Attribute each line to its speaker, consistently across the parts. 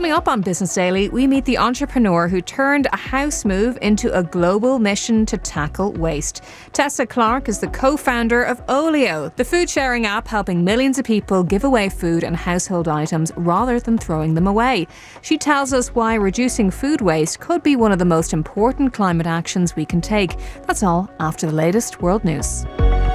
Speaker 1: Coming up on Business Daily, we meet the entrepreneur who turned a house move into a global mission to tackle waste. Tessa Clark is the co-founder of Olio, the food sharing app helping millions of people give away food and household items rather than throwing them away. She tells us why reducing food waste could be one of the most important climate actions we can take. That's all after the latest world news.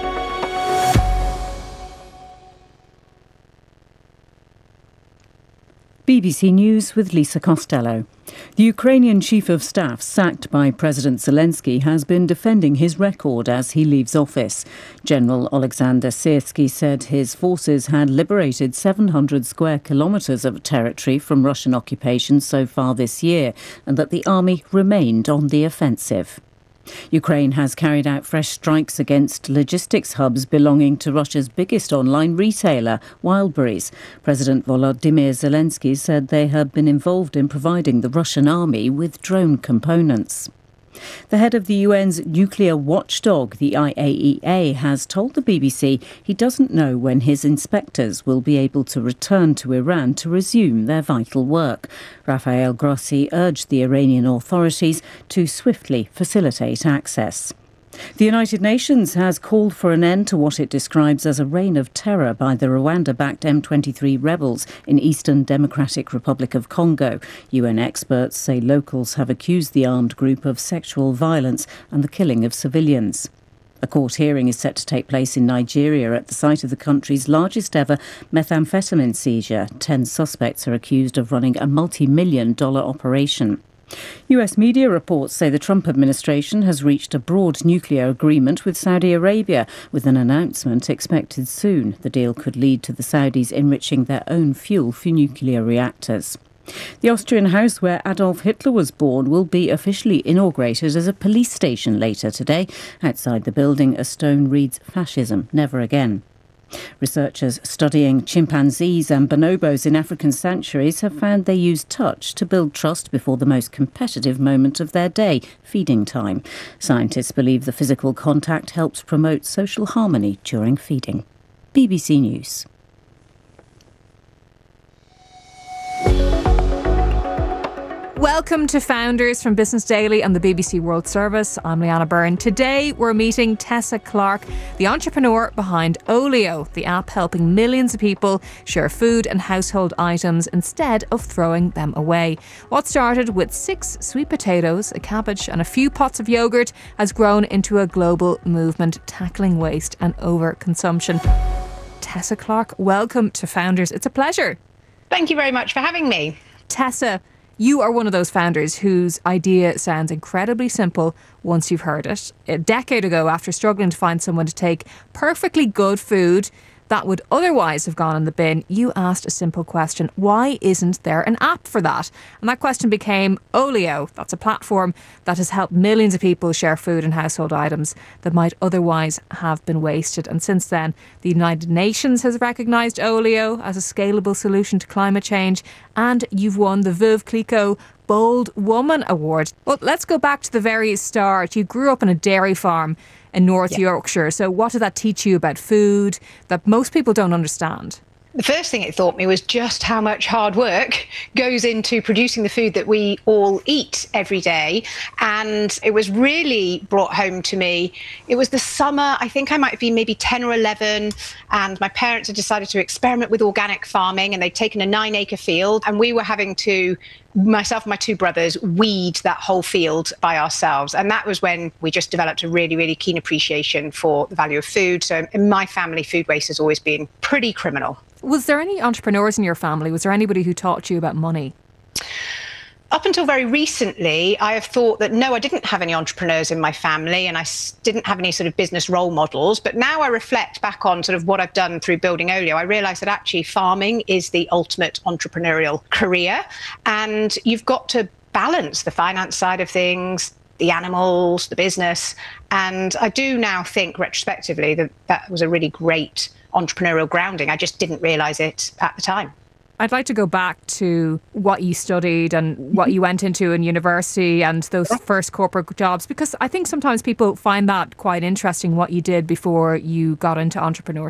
Speaker 2: BBC News with Lisa Costello. The Ukrainian chief of staff, sacked by President Zelensky, has been defending his record as he leaves office. General Alexander Syrsky said his forces had liberated 700 square kilometres of territory from Russian occupation so far this year, and that the army remained on the offensive. Ukraine has carried out fresh strikes against logistics hubs belonging to Russia's biggest online retailer, Wildberries. President Volodymyr Zelensky said they had been involved in providing the Russian army with drone components. The head of the UN's nuclear watchdog, the IAEA, has told the BBC he doesn't know when his inspectors will be able to return to Iran to resume their vital work. Rafael Grossi urged the Iranian authorities to swiftly facilitate access. The United Nations has called for an end to what it describes as a reign of terror by the Rwanda-backed M23 rebels in Eastern Democratic Republic of Congo. UN experts say locals have accused the armed group of sexual violence and the killing of civilians. A court hearing is set to take place in Nigeria at the site of the country's largest ever methamphetamine seizure. 10 suspects are accused of running a multi-million-dollar operation. US media reports say the Trump administration has reached a broad nuclear agreement with Saudi Arabia, with an announcement expected soon. The deal could lead to the Saudis enriching their own fuel for nuclear reactors. The Austrian house where Adolf Hitler was born will be officially inaugurated as a police station later today. Outside the building, a stone reads "Fascism, never again." Researchers studying chimpanzees and bonobos in African sanctuaries have found they use touch to build trust before the most competitive moment of their day, feeding time. Scientists believe the physical contact helps promote social harmony during feeding. BBC News.
Speaker 1: Welcome to Founders from Business Daily and the BBC World Service. I'm Leanna Byrne. Today we're meeting Tessa Clark, the entrepreneur behind Olio, the app helping millions of people share food and household items instead of throwing them away. What started with 6 sweet potatoes, a cabbage and a few pots of yogurt has grown into a global movement tackling waste and overconsumption. Tessa Clark, welcome to Founders. It's a pleasure.
Speaker 3: Thank you very much for having me.
Speaker 1: Tessa, you are one of those founders whose idea sounds incredibly simple once you've heard it. A decade ago, after struggling to find someone to take perfectly good food that would otherwise have gone in the bin, you asked a simple question: why isn't there an app for that? And that question became Olio. That's a platform that has helped millions of people share food and household items that might otherwise have been wasted. And since then, the United Nations has recognised Olio as a scalable solution to climate change, and you've won the Veuve Clicquot Bold Woman Award. Well, let's go back to the very start. You grew up on a dairy farm in North Yorkshire. So what did that teach you about food that most people don't understand?
Speaker 3: The first thing it taught me was just how much hard work goes into producing the food that we all eat every day. And it was really brought home to me. It was the summer, I think I might have been maybe 10 or 11, and my parents had decided to experiment with organic farming, and they'd taken a 9-acre field, and we were having to, myself and my 2 brothers, weed that whole field by ourselves. And that was when we just developed a really, really keen appreciation for the value of food. So in my family, food waste has always been pretty criminal.
Speaker 1: Was there any entrepreneurs in your family? Was there anybody who taught you about money?
Speaker 3: Up until very recently, I have thought that no, I didn't have any entrepreneurs in my family, and I didn't have any sort of business role models. But now I reflect back on sort of what I've done through building Olio, I realise that actually farming is the ultimate entrepreneurial career. And you've got to balance the finance side of things, the animals, the business. And I do now think retrospectively that that was a really great entrepreneurial grounding. I just didn't realise it at the time.
Speaker 1: I'd like to go back to what you studied and what you went into in university and those first corporate jobs, because I think sometimes people find that quite interesting, what you did before you got into entrepreneurship.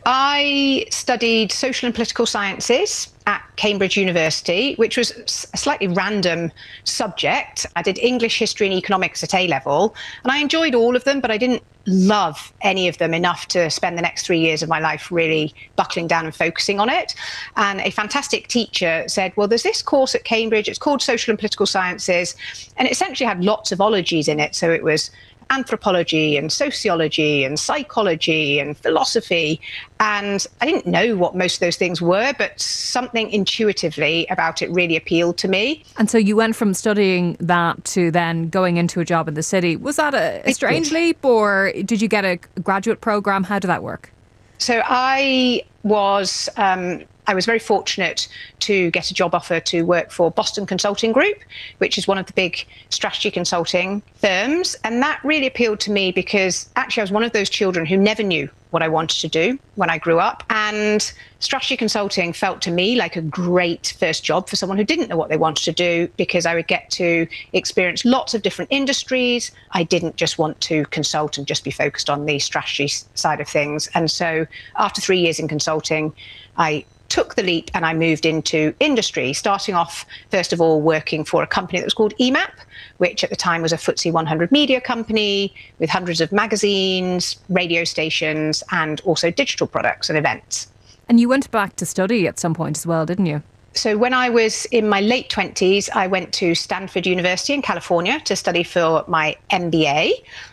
Speaker 3: I studied social and political sciences at Cambridge University, which was a slightly random subject. I did English, history and economics at A-level, and I enjoyed all of them, but I didn't love any of them enough to spend the next 3 years of my life really buckling down and focusing on it. And a fantastic teacher said, well, there's this course at Cambridge, it's called Social and Political Sciences, and it essentially had lots of ologies in it. So it was anthropology and sociology and psychology and philosophy. And I didn't know what most of those things were, but something intuitively about it really appealed to me.
Speaker 1: And so you went from studying that to then going into a job in the city. Was that a strange leap, or did you get a graduate program? How did that work?
Speaker 3: So I was very fortunate to get a job offer to work for Boston Consulting Group, which is one of the big strategy consulting firms. And that really appealed to me because actually I was one of those children who never knew what I wanted to do when I grew up. And strategy consulting felt to me like a great first job for someone who didn't know what they wanted to do, because I would get to experience lots of different industries. I didn't just want to consult and just be focused on the strategy side of things. And so after 3 years in consulting, I took the leap and I moved into industry, starting off, first of all, working for a company that was called EMAP, which at the time was a FTSE 100 media company with hundreds of magazines, radio stations, and also digital products and events.
Speaker 1: And you went back to study at some point as well, didn't you?
Speaker 3: So when I was in my late 20s, I went to Stanford University in California to study for my MBA.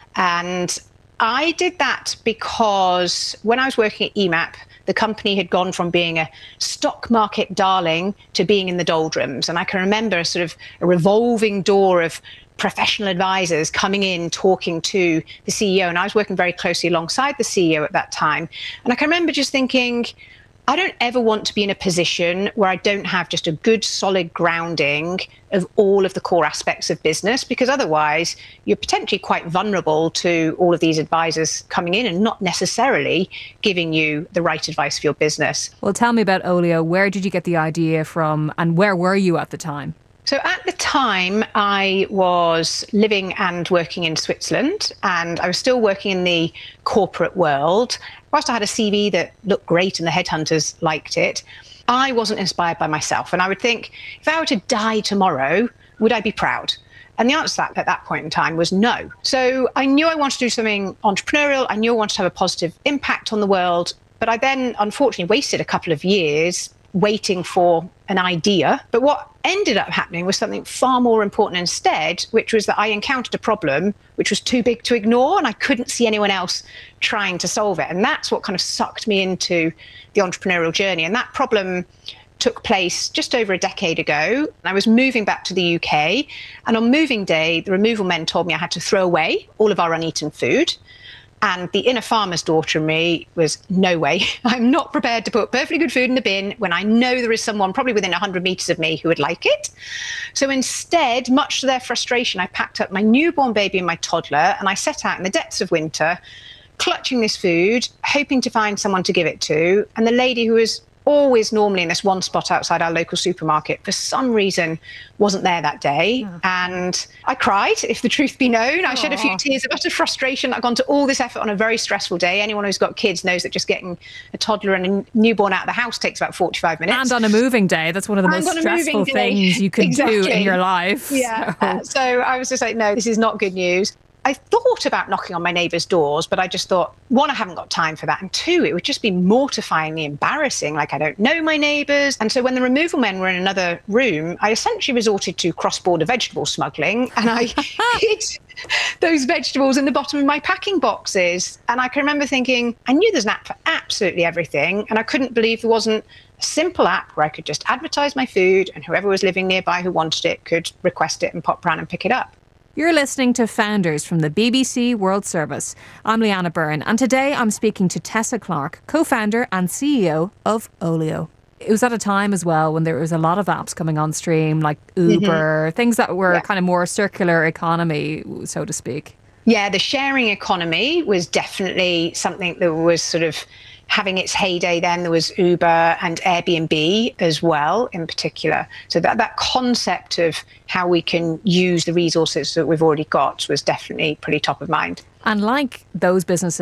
Speaker 3: And I did that because when I was working at EMAP, the company had gone from being a stock market darling to being in the doldrums. And I can remember a sort of a revolving door of professional advisors coming in, talking to the CEO. And I was working very closely alongside the CEO at that time. And I can remember just thinking, I don't ever want to be in a position where I don't have just a good solid grounding of all of the core aspects of business, because otherwise you're potentially quite vulnerable to all of these advisors coming in and not necessarily giving you the right advice for your business.
Speaker 1: Well, tell me about Olio. Where did you get the idea from, and where were you at the time?
Speaker 3: So at the time, I was living and working in Switzerland, and I was still working in the corporate world. Whilst I had a CV that looked great and the headhunters liked it, I wasn't inspired by myself. And I would think, if I were to die tomorrow, would I be proud? And the answer to that at that point in time was no. So I knew I wanted to do something entrepreneurial. I knew I wanted to have a positive impact on the world. But I then, unfortunately, wasted a couple of years waiting for an idea. But what ended up happening was something far more important instead, which was that I encountered a problem which was too big to ignore, and I couldn't see anyone else trying to solve it. And that's what kind of sucked me into the entrepreneurial journey. And that problem took place just over a decade ago. I was moving back to the UK, and on moving day, the removal men told me I had to throw away all of our uneaten food. And the inner farmer's daughter in me was, no way, I'm not prepared to put perfectly good food in the bin when I know there is someone probably within 100 metres of me who would like it. So instead, much to their frustration, I packed up my newborn baby and my toddler, and I set out in the depths of winter, clutching this food, hoping to find someone to give it to. And the lady who was always normally in this one spot outside our local supermarket, for some reason wasn't there that day. And I cried, if the truth be known. I shed a few tears of utter frustration. I've gone to all this effort on a very stressful day. Anyone who's got kids knows that just getting a toddler and a newborn out of the house takes about 45 minutes.
Speaker 1: And on a moving day, that's one of the most stressful things you can do in your life.
Speaker 3: Yeah. So I was just like, no, this is not good news. I thought about knocking on my neighbours' doors, but I just thought, one, I haven't got time for that. And two, it would just be mortifyingly embarrassing. Like, I don't know my neighbours. And so when the removal men were in another room, I essentially resorted to cross-border vegetable smuggling. And I hid those vegetables in the bottom of my packing boxes. And I can remember thinking, I knew there's an app for absolutely everything. And I couldn't believe there wasn't a simple app where I could just advertise my food, and whoever was living nearby who wanted it could request it and pop round and pick it up.
Speaker 1: You're listening to Founders from the BBC World Service. I'm Leanna Byrne, and today I'm speaking to Tessa Clark, co-founder and CEO of Olio. It was at a time as well when there was a lot of apps coming on stream, like Uber, things that were kind of more circular economy, so to speak.
Speaker 3: Yeah, the sharing economy was definitely something that was sort of having its heyday then. There was Uber and Airbnb as well, in particular. So that concept of how we can use the resources that we've already got was definitely pretty top of mind.
Speaker 1: And like those businesses,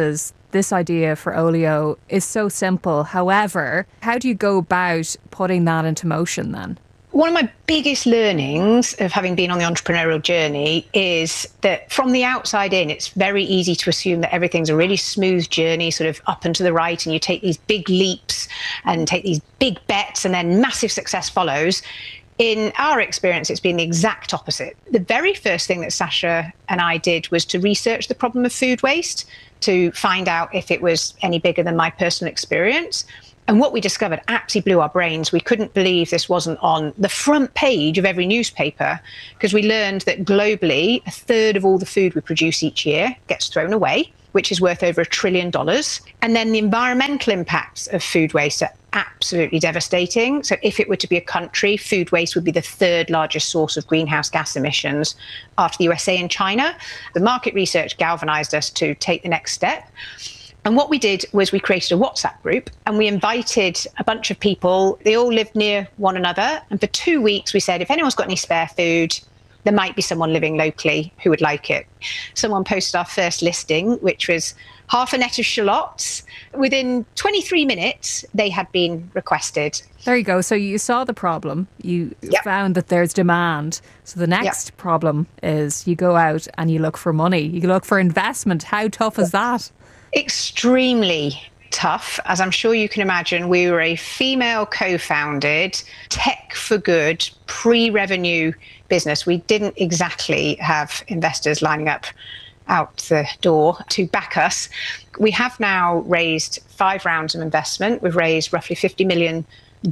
Speaker 1: this idea for Olio is so simple. However, how do you go about putting that into motion then?
Speaker 3: One of my biggest learnings of having been on the entrepreneurial journey is that from the outside in, it's very easy to assume that everything's a really smooth journey, sort of up and to the right, and you take these big leaps and take these big bets and then massive success follows. In our experience, it's been the exact opposite. The very first thing that Sasha and I did was to research the problem of food waste to find out if it was any bigger than my personal experience. And what we discovered absolutely blew our brains. We couldn't believe this wasn't on the front page of every newspaper, because we learned that globally, a third of all the food we produce each year gets thrown away, which is worth over $1 trillion. And then the environmental impacts of food waste are absolutely devastating. So if it were to be a country, food waste would be the third largest source of greenhouse gas emissions after the USA and China. The market research galvanized us to take the next step. And what we did was we created a WhatsApp group and we invited a bunch of people. They all lived near one another. And for 2 weeks, we said, if anyone's got any spare food, there might be someone living locally who would like it. Someone posted our first listing, which was half a net of shallots. Within 23 minutes, they had been requested.
Speaker 1: There you go. So you saw the problem. You found that there's demand. So the next problem is you go out and you look for money. You look for investment. How tough is that?
Speaker 3: Extremely tough. As I'm sure you can imagine, we were a female co-founded, tech for good, pre-revenue business. We didn't exactly have investors lining up out the door to back us. We have now raised 5 rounds of investment. We've raised roughly $50 million.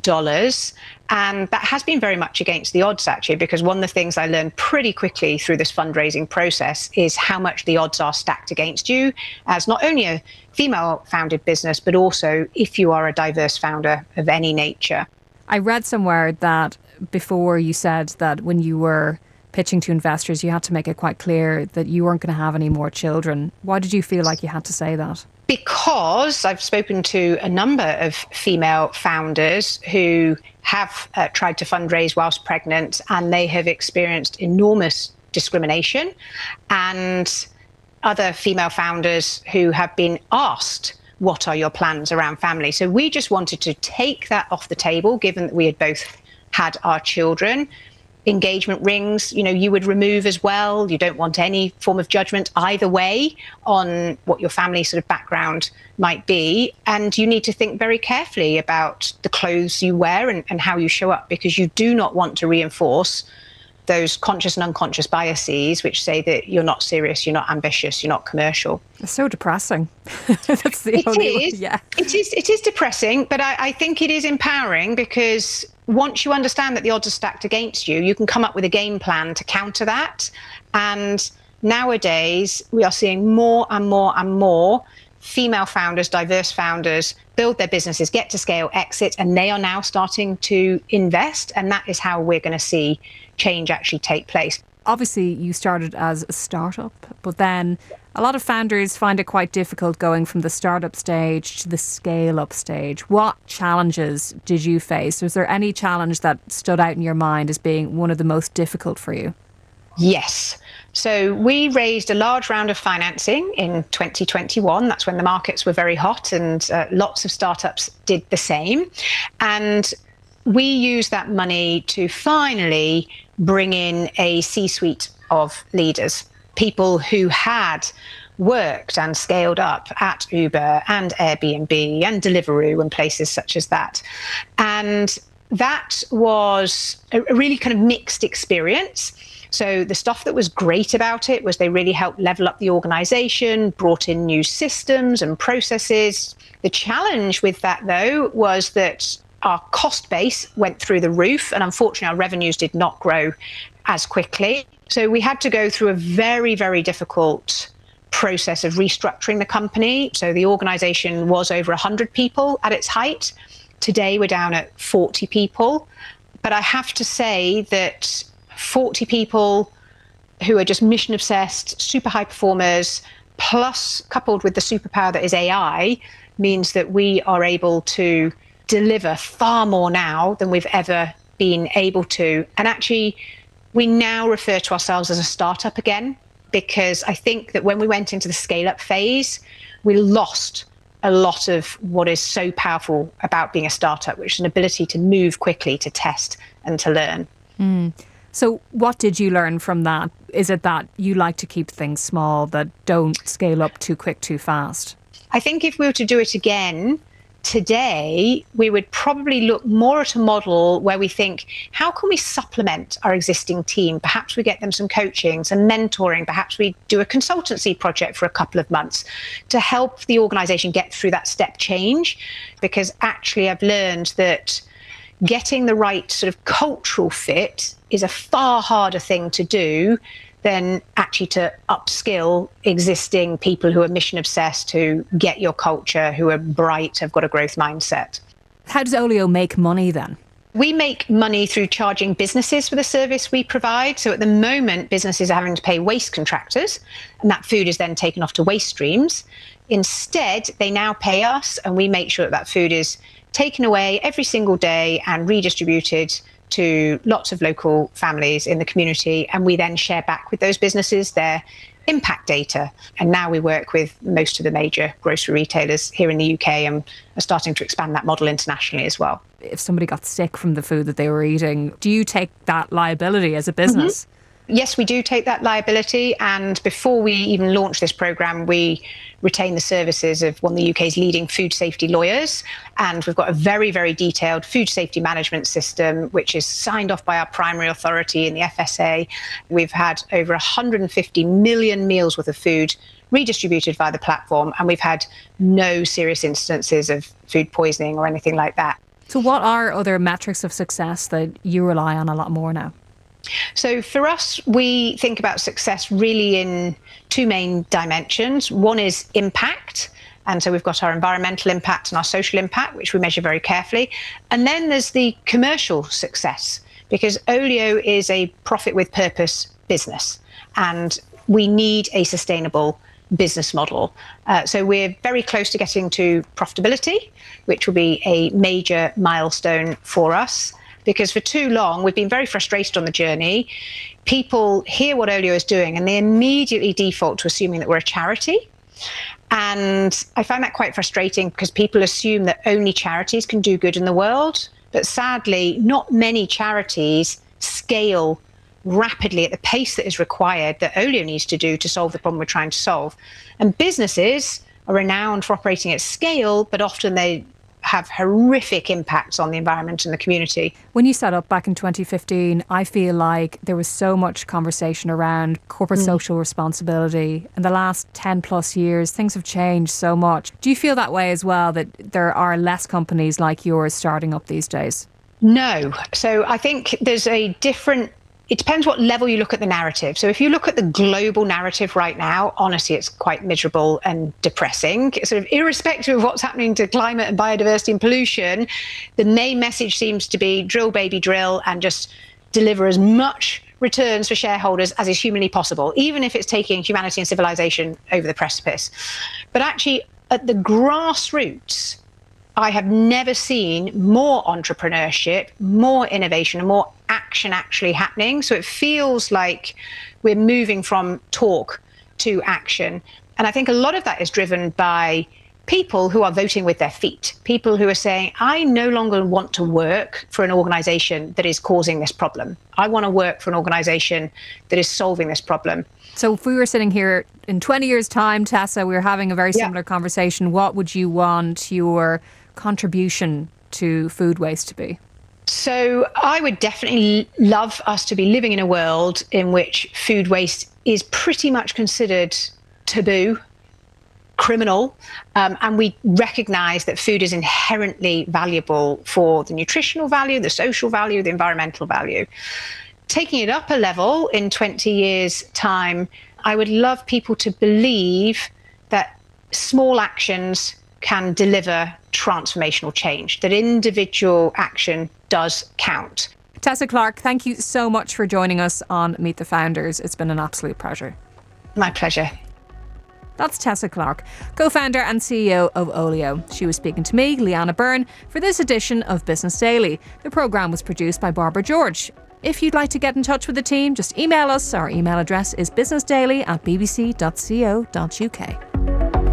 Speaker 3: And that has been very much against the odds, actually, because one of the things I learned pretty quickly through this fundraising process is how much the odds are stacked against you as not only a female founded business, but also if you are a diverse founder of any nature.
Speaker 1: I read somewhere that before you said that when you were pitching to investors, you had to make it quite clear that you weren't going to have any more children. Why did you feel like you had to say that?
Speaker 3: Because I've spoken to a number of female founders who have tried to fundraise whilst pregnant, and they have experienced enormous discrimination, and other female founders who have been asked, what are your plans around family? So we just wanted to take that off the table, given that we had both had our children. Engagement rings, you would remove as well. You don't want any form of judgment either way on what your family sort of background might be. And you need to think very carefully about the clothes you wear and how you show up, because you do not want to reinforce those conscious and unconscious biases which say that you're not serious, you're not ambitious, you're not commercial.
Speaker 1: It's so depressing. That's the only way. Yeah.
Speaker 3: It is depressing, but I think it is empowering, because once you understand that the odds are stacked against you, you can come up with a game plan to counter that. And nowadays, we are seeing more and more and more female founders, diverse founders, build their businesses, get to scale, exit, and they are now starting to invest. And that is how we're going to see change actually take place.
Speaker 1: Obviously, you started as a startup, but then a lot of founders find it quite difficult going from the startup stage to the scale-up stage. What challenges did you face? Was there any challenge that stood out in your mind as being one of the most difficult for you?
Speaker 3: Yes. So we raised a large round of financing in 2021. That's when the markets were very hot, and lots of startups did the same. And we used that money to finally bring in a C-suite of leaders, people who had worked and scaled up at Uber and Airbnb and Deliveroo and places such as that. And that was a really kind of mixed experience. So the stuff that was great about it was they really helped level up the organization, brought in new systems and processes. The challenge with that, though, was that our cost base went through the roof, and unfortunately, our revenues did not grow as quickly. So we had to go through a very, very difficult process of restructuring the company. So the organization was over 100 people at its height. Today, we're down at 40 people. But I have to say that 40 people who are just mission obsessed, super high performers, plus coupled with the superpower that is AI, means that we are able to deliver far more now than we've ever been able to. And actually, we now refer to ourselves as a startup again, because I think that when we went into the scale-up phase, we lost a lot of what is so powerful about being a startup, which is an ability to move quickly, to test and to learn.
Speaker 1: So what did you learn from that? Is it that you like to keep things small, that don't scale up too quick, too fast?
Speaker 3: I think if we were to do it again today, we would probably look more at a model where we think, how can we supplement our existing team? Perhaps we get them some coaching, some mentoring. Perhaps we do a consultancy project for a couple of months to help the organisation get through that step change. Because actually, I've learned that getting the right sort of cultural fit is a far harder thing to do than actually to upskill existing people who are mission obsessed, who get your culture, who are bright, have got a growth mindset.
Speaker 1: How does Olio make money then?
Speaker 3: We make money through charging businesses for the service we provide. So at the moment, businesses are having to pay waste contractors, and that food is then taken off to waste streams. Instead, they now pay us, and we make sure that that food is taken away every single day and redistributed to lots of local families in the community. And we then share back with those businesses their impact data. And now we work with most of the major grocery retailers here in the UK and are starting to expand that model internationally as well.
Speaker 1: If somebody got sick from the food that they were eating, do you take that liability as a business?
Speaker 3: Yes, we do take that liability. And before we even launch this programme, we retain the services of one of the UK's leading food safety lawyers. And we've got a very, very detailed food safety management system, which is signed off by our primary authority in the FSA. We've had over 150 million meals worth of food redistributed via the platform. And we've had no serious instances of food poisoning or anything like that.
Speaker 1: So what are other metrics of success that you rely on a lot more now?
Speaker 3: So for us, we think about success really in two main dimensions. One is impact. And so we've got our environmental impact and our social impact, which we measure very carefully. And then there's the commercial success, because Olio is a profit with purpose business. And we need a sustainable business model. So we're very close to getting to profitability, which will be a major milestone for us. Because for too long, we've been very frustrated on the journey. People hear what Olio is doing and they immediately default to assuming that we're a charity. And I find that quite frustrating because people assume that only charities can do good in the world. But sadly, not many charities scale rapidly at the pace that is required that Olio needs to do to solve the problem we're trying to solve. And businesses are renowned for operating at scale, but often they have horrific impacts on the environment and the community.
Speaker 1: When you set up back in 2015, I feel like there was so much conversation around corporate social responsibility. In the last 10 plus years, things have changed so much. Do you feel that way as well, that there are less companies like yours starting up these days?
Speaker 3: No. So I think there's a different... It depends what level you look at the narrative. So if you look at the global narrative right now, honestly, it's quite miserable and depressing. Sort of irrespective of what's happening to climate and biodiversity and pollution, the main message seems to be drill, baby, drill, and just deliver as much returns for shareholders as is humanly possible, even if it's taking humanity and civilization over the precipice. But actually, at the grassroots, I have never seen more entrepreneurship, more innovation, and more action actually happening. So it feels like we're moving from talk to action. And I think a lot of that is driven by people who are voting with their feet, people who are saying, I no longer want to work for an organization that is causing this problem. I want to work for an organization that is solving this problem.
Speaker 1: So if we were sitting here in 20 years' time, Tessa, we were having a very similar conversation, what would you want your contribution to food waste to be?
Speaker 3: So I would definitely love us to be living in a world in which food waste is pretty much considered taboo, criminal, and we recognise that food is inherently valuable for the nutritional value, the social value, the environmental value. Taking it up a level in 20 years' time, I would love people to believe that small actions can deliver transformational change, that individual action does count.
Speaker 1: Tessa Clarke, thank you so much for joining us on Meet the Founders. It's been an absolute pleasure.
Speaker 3: My pleasure.
Speaker 1: That's Tessa Clarke, co-founder and CEO of Olio. She was speaking to me, Leanna Byrne, for this edition of Business Daily. The programme was produced by Barbara George. If you'd like to get in touch with the team, just email us. Our email address is businessdaily@bbc.co.uk.